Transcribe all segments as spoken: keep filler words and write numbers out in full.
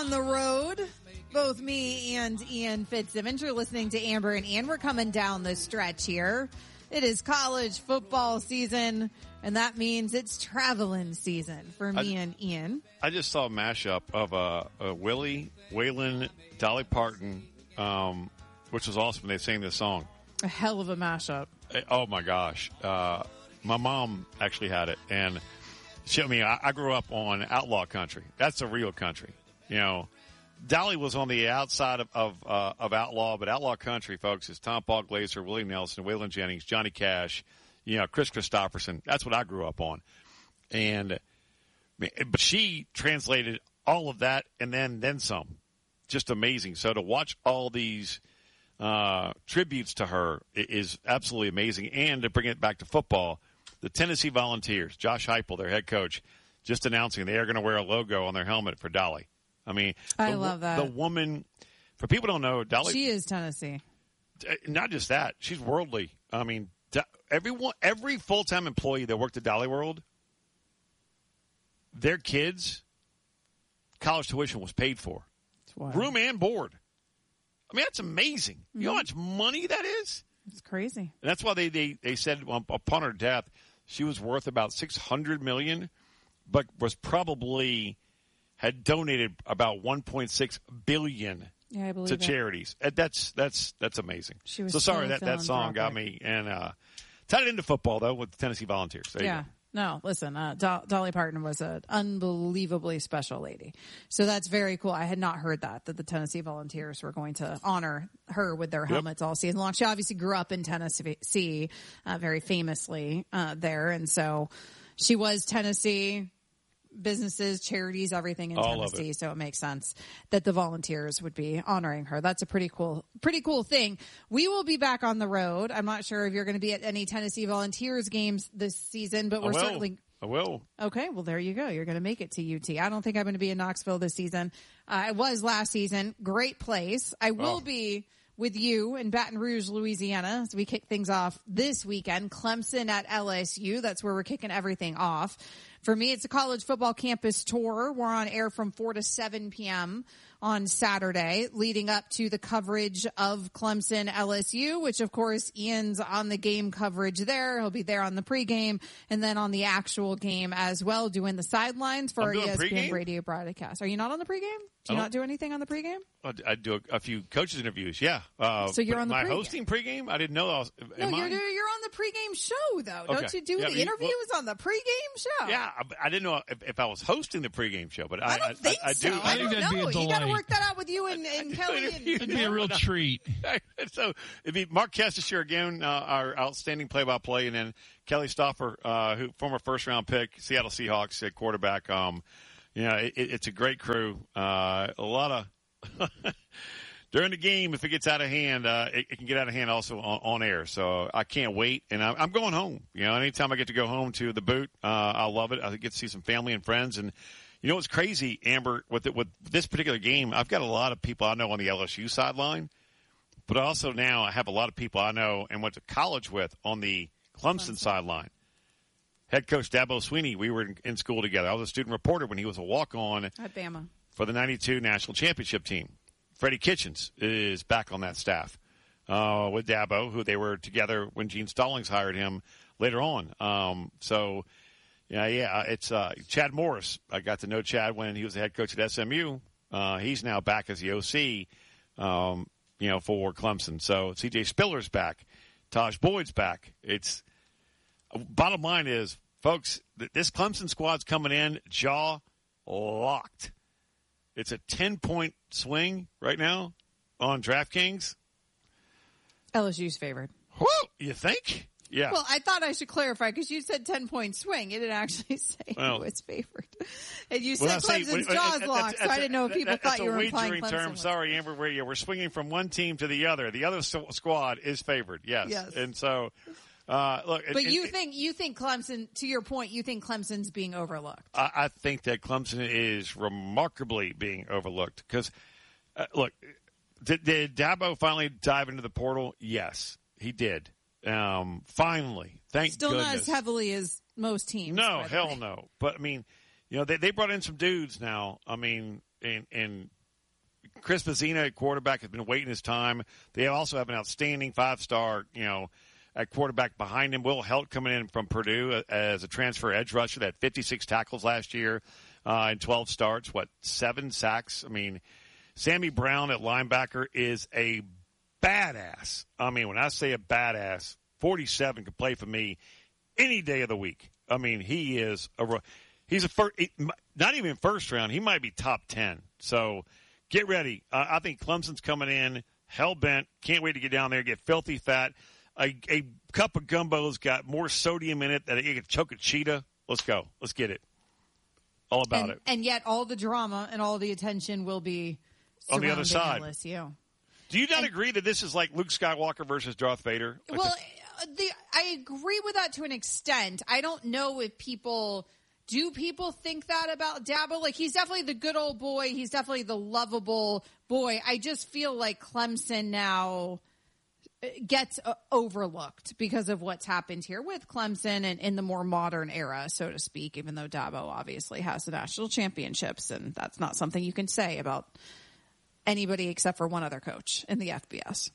on the road. Both me and Ian Fitzsimmons. You're listening to Amber and Ian. We're coming down the stretch here. It is college football season, and that means it's traveling season for me I, and Ian. I just saw a mashup of uh, uh, Willie, Waylon, Dolly Parton, um, which was awesome. They sang this song. A hell of a mashup. Oh, my gosh. Uh, my mom actually had it, and she, I mean, I, I grew up on outlaw country. That's the real country. You know, Dolly was on the outside of of, uh, of outlaw, but outlaw country, folks, is Tom Paul Glaser, Willie Nelson, Waylon Jennings, Johnny Cash, you know, Chris Christopherson. That's what I grew up on. And, but she translated all of that and then, then some. Just amazing. So to watch all these, uh, tributes to her is absolutely amazing. And to bring it back to football, the Tennessee Volunteers, Josh Heupel, their head coach, just announcing they are going to wear a logo on their helmet for Dolly. I mean, I the, love that. The woman, for people who don't know, Dolly. She is Tennessee. Not just that. She's worldly. I mean, everyone, every full-time employee that worked at Dolly World, their kids, college tuition was paid for. Room and board. I mean, that's amazing. Mm-hmm. You know how much money that is? It's crazy. And that's why they, they, they said um, upon her death, she was worth about six hundred million dollars, but was probably had donated about one point six billion dollars yeah, I believe to it. charities. That's that's that's amazing. She was so sorry so that that song got me and uh, tied it into football though with the Tennessee Volunteers. There yeah. You go. No, listen, uh, Do- Dolly Parton was an unbelievably special lady. So that's very cool. I had not heard that, that the Tennessee Volunteers were going to honor her with their helmets yep. all season long. She obviously grew up in Tennessee, uh, very famously, uh, there. And so she was Tennessee, businesses, charities, everything in all Tennessee. It. So it makes sense that the Volunteers would be honoring her. That's a pretty cool, pretty cool thing. We will be back on the road. I'm not sure if you're going to be at any Tennessee Volunteers games this season, but we're I will. certainly. I will. Okay. Well, there you go. You're going to make it to U T. I don't think I'm going to be in Knoxville this season. Uh, I was last season. Great place. I will oh. be with you in Baton Rouge, Louisiana, as we kick things off this weekend. Clemson at L S U. That's where we're kicking everything off. For me, it's a college football campus tour. We're on air from four to seven p.m. on Saturday, leading up to the coverage of Clemson L S U, which, of course, Ian's on the game coverage there. He'll be there on the pregame and then on the actual game as well, doing the sidelines for our E S P N radio broadcast. Are you not on the pregame? Do you not do anything on the pregame? I do a, a few coaches interviews, yeah. Uh, so you're on the my pregame. hosting pregame? I didn't know I was. No, you're, I? you're on the pregame show, though. Okay. Don't you do yeah, the you, interviews well, on the pregame show? Yeah, I, I didn't know if, if I was hosting the pregame show, but I, I don't I, think I, I so. do. I, I think don't that'd know. be a You got to delight. work that out with you and, and Kelly. And, It'd be a real treat. So it'd be Mark Kestecher again, uh, our outstanding play-by-play, and then Kelly Stoffer, uh, who former first-round pick, Seattle Seahawks at quarterback. Um, you know, it, it's a great crew. Uh, a lot of during the game, if it gets out of hand, uh, it, it can get out of hand also on, on air. So I can't wait, and I'm, I'm going home. You know, anytime I get to go home to the boot, uh, I love it. I get to see some family and friends, and you know what's crazy, Amber, with it, with this particular game, I've got a lot of people I know on the L S U sideline, but also now I have a lot of people I know and went to college with on the Clemson, Clemson. sideline. Head coach Dabo Swinney, we were in, in school together. I was a student reporter when he was a walk-on at Bama for the ninety-two national championship team. Freddie Kitchens is back on that staff uh, with Dabo, who they were together when Gene Stallings hired him later on. Um, so, yeah, yeah, it's uh, Chad Morris. I got to know Chad when he was the head coach at S M U. Uh, he's now back as the O C, um, you know, for Clemson. So C J Spiller's back. Taj Boyd's back. It's bottom line is, folks, this Clemson squad's coming in jaw locked. It's a ten-point swing right now on DraftKings. L S U's favored. Whoa, you think? Yeah. Well, I thought I should clarify because you said ten-point swing. It didn't actually say well, who it's favored. And you said well, Clemson's say, jaw's that's, locked, that's, so I didn't know if people thought you were implying Clemson. That's a wagering term. Sorry, Amber, we're, we're swinging from one team to the other. The other squad is favored, yes. Yes. And so, uh, look. But it, you it, think you think Clemson, to your point, you think Clemson's being overlooked? I, I think that Clemson is remarkably being overlooked because, uh, look, did, did Dabo finally dive into the portal? Yes, he did. Um, finally, thank Still goodness. not as heavily as most teams. No, hell no. But I mean, you know, they, they brought in some dudes now. I mean, and, and Chris Mazzina at quarterback has been waiting his time. They also have an outstanding five-star, you know, at quarterback behind him. Will Helt coming in from Purdue as a transfer edge rusher that had fifty-six tackles last year uh, and twelve starts, what, seven sacks? I mean, Sammy Brown at linebacker is a badass. I mean, when I say a badass, forty-seven could play for me any day of the week. I mean, he is a he's a first, not even first round. He might be top ten. So get ready. Uh, I think Clemson's coming in hell bent. Can't wait to get down there, get filthy fat. A, a cup of gumbo's got more sodium in it than you could choke a cheetah. Let's go. Let's get it. All about and, it. And yet, all the drama and all the attention will be on the other side. L S U. Do you not and, agree that this is like Luke Skywalker versus Darth Vader? Like well, the, I agree with that to an extent. I don't know if people do people think that about Dabo. Like, he's definitely the good old boy. He's definitely the lovable boy. I just feel like Clemson now gets uh, overlooked because of what's happened here with Clemson and in the more modern era, so to speak, even though Dabo obviously has the national championships, and that's not something you can say about anybody except for one other coach in the F B S.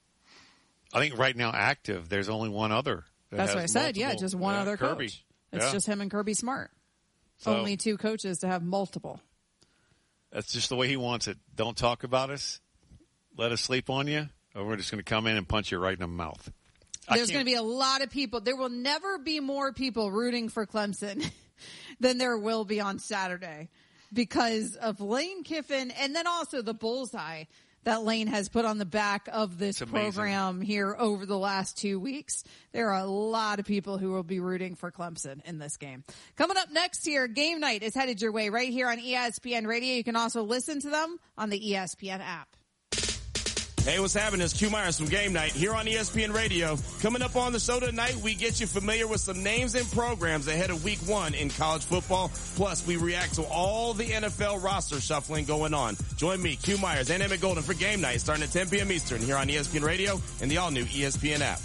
I think right now active, there's only one other. That That's what I said. multiple. Yeah, just one yeah, other Kirby. coach. It's yeah. just him and Kirby Smart. So, only two coaches to have multiple. That's just the way he wants it. Don't talk about us. Let us sleep on you. Or we're just going to come in and punch you right in the mouth. There's going to be a lot of people. There will never be more people rooting for Clemson than there will be on Saturday because of Lane Kiffin and then also the bullseye that Lane has put on the back of this program here over the last two weeks. There are a lot of people who will be rooting for Clemson in this game. Coming up next here, Game Night is headed your way right here on E S P N Radio. You can also listen to them on the E S P N app. Hey, what's happening? It's Q Myers from Game Night here on E S P N Radio. Coming up on the show tonight, we get you familiar with some names and programs ahead of week one in college football. Plus, we react to all the N F L roster shuffling going on. Join me, Q Myers, and Emmett Golden for Game Night starting at ten p.m. Eastern here on E S P N Radio and the all-new E S P N app.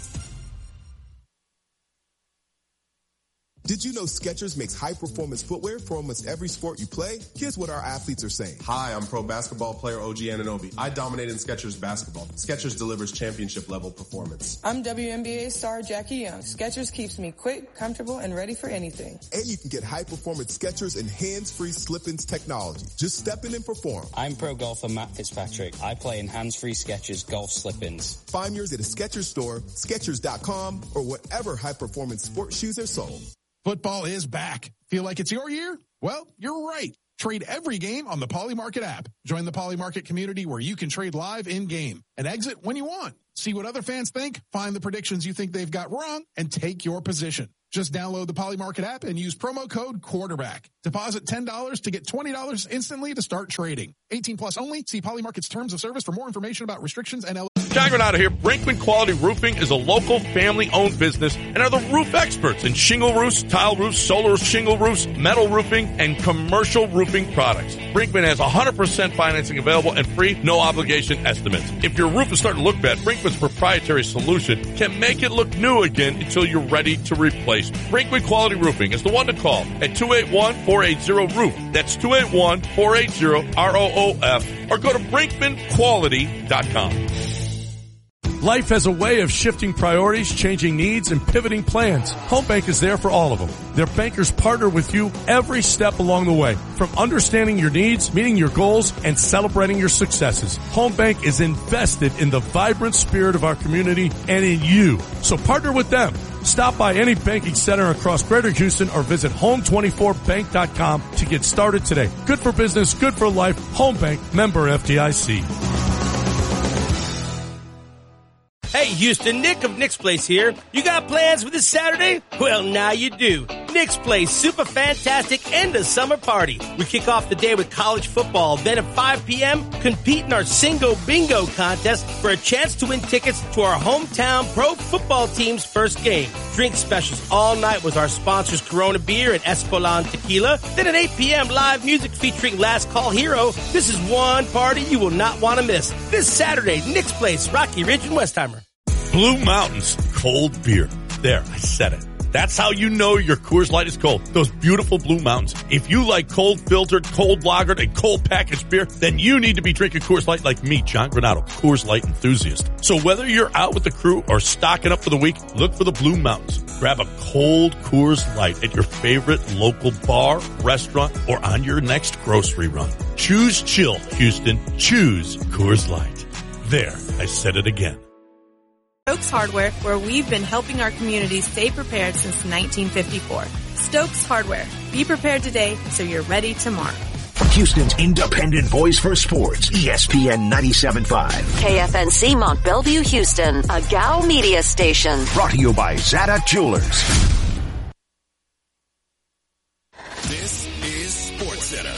Did you know Skechers makes high-performance footwear for almost every sport you play? Here's what our athletes are saying. Hi, I'm pro basketball player O G Anunoby. I dominate in Skechers basketball. Skechers delivers championship-level performance. I'm W N B A star Jackie Young. Skechers keeps me quick, comfortable, and ready for anything. And you can get high-performance Skechers and hands-free slip-ins technology. Just step in and perform. I'm pro golfer Matt Fitzpatrick. I play in hands-free Skechers golf slip-ins. Find yours at a Skechers store, Skechers dot com, or whatever high-performance sports shoes are sold. Football is back. Feel like it's your year? Well, you're right. Trade every game on the Poly Market app. Join the Poly Market community where you can trade live in-game and exit when you want. See what other fans think, find the predictions you think they've got wrong, and take your position. Just download the Poly Market app and use promo code quarterback. Deposit ten dollars to get twenty dollars instantly to start trading. eighteen plus only. See Poly Market's terms of service for more information about restrictions and eligibility. John Granado here. Brinkman Quality Roofing is a local family-owned business and are the roof experts in shingle roofs, tile roofs, solar shingle roofs, metal roofing, and commercial roofing products. Brinkman has one hundred percent financing available and free, no-obligation estimates. If your roof is starting to look bad, Brinkman's proprietary solution can make it look new again until you're ready to replace. Brinkman Quality Roofing is the one to call at two eight one, four eight zero, roof. That's two eight one, four eight zero, R O O F, or go to brinkman quality dot com. Life has a way of shifting priorities, changing needs, and pivoting plans. Home Bank is there for all of them. Their bankers partner with you every step along the way, from understanding your needs, meeting your goals, and celebrating your successes. Home Bank is invested in the vibrant spirit of our community and in you. So partner with them. Stop by any banking center across Greater Houston or visit home twenty-four bank dot com to get started today. Good for business, good for life. Home Bank, member F D I C. Hey, Houston, Nick of Nick's Place here. You got plans for this Saturday? Well, now you do. Nick's Place, super fantastic end of summer party. We kick off the day with college football. Then at five p.m., compete in our Singo Bingo contest for a chance to win tickets to our hometown pro football team's first game. Drink specials all night with our sponsors Corona Beer and Espolon Tequila. Then at eight p.m., live music featuring Last Call Hero. This is one party you will not want to miss. This Saturday, Nick's Place, Rocky Ridge and Westheimer. Blue Mountains cold beer. There, I said it. That's how you know your Coors Light is cold. Those beautiful blue mountains. If you like cold filtered, cold lagered, and cold packaged beer, then you need to be drinking Coors Light like me, John Granato, Coors Light enthusiast. So whether you're out with the crew or stocking up for the week, look for the Blue Mountains. Grab a cold Coors Light at your favorite local bar, restaurant, or on your next grocery run. Choose chill, Houston. Choose Coors Light. There, I said it again. Stokes Hardware, where we've been helping our community stay prepared since nineteen fifty-four. Stokes Hardware. Be prepared today so you're ready tomorrow. Houston's independent voice for sports, E S P N ninety-seven point five. K F N C Mont Bellevue, Houston, a G A O media station. Brought to you by Zadok Jewelers. This is SportsCenter.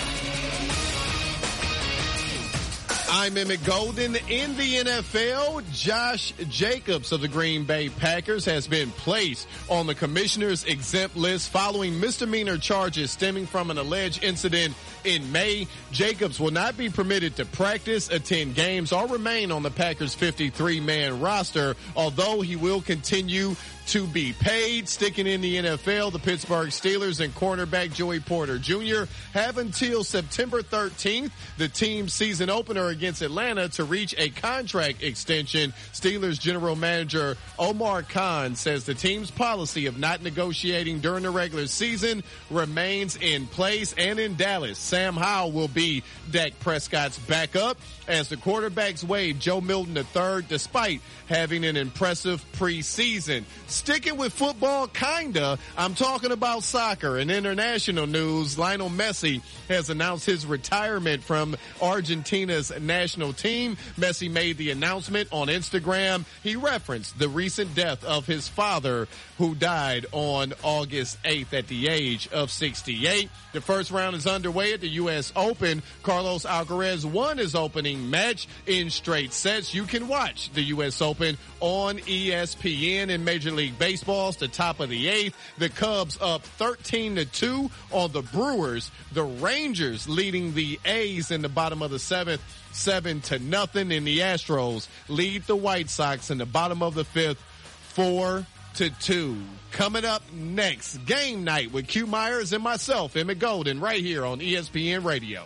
I'm Emmett Golden. In the N F L, Josh Jacobs of the Green Bay Packers has been placed on the commissioner's exempt list following misdemeanor charges stemming from an alleged incident in May. Jacobs will not be permitted to practice, attend games, or remain on the Packers' fifty-three man roster, although he will continue to be paid. Sticking in the N F L, the Pittsburgh Steelers and cornerback Joey Porter Junior have until September thirteenth, the team's season opener against Atlanta, to reach a contract extension. Steelers general manager Omar Khan says the team's policy of not negotiating during the regular season remains in place. And in Dallas, Sam Howell will be Dak Prescott's backup as the quarterbacks waive Joe Milton the third despite having an impressive preseason. Sticking with football, kinda, I'm talking about soccer. In international news, Lionel Messi has announced his retirement from Argentina's national team. Messi made the announcement on Instagram. He referenced the recent death of his father, who died on August eighth at the age of sixty-eight. The first round is underway at the U S Open. Carlos Alcaraz won his opening match in straight sets. You can watch the U S Open on E S P N. In Major League Baseball, it's the top of the eighth. The Cubs up thirteen to two on the Brewers. The Rangers leading the A's in the bottom of the seventh, seven to nothing. And the Astros lead the White Sox in the bottom of the fifth, four to two. Coming up next, Game Night with Q Myers and myself, Emmett Golden, right here on E S P N Radio.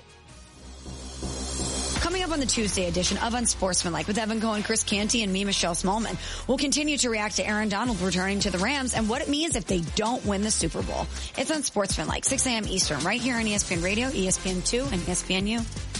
Coming up on the Tuesday edition of Unsportsmanlike with Evan Cohen, Chris Canty, and me, Michelle Smallman, we'll continue to react to Aaron Donald returning to the Rams and what it means if they don't win the Super Bowl. It's Unsportsmanlike, six a.m. Eastern, right here on E S P N Radio, E S P N two, and E S P N U.